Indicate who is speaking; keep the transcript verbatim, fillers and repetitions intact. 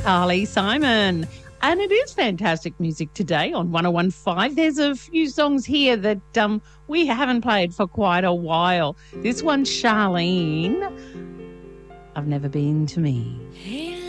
Speaker 1: Carly Simon. And it is fantastic music today on one oh one point five. There's a few songs here that um, we haven't played for quite a while. This one's Charlene, I've Never Been to Me.
Speaker 2: Hey.